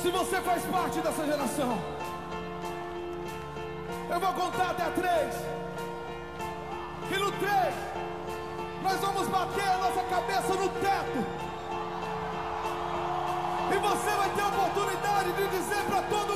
Se você faz parte dessa geração, eu vou contar até 3. E no 3, nós vamos bater a nossa cabeça no teto. E você vai ter a oportunidade de dizer para todo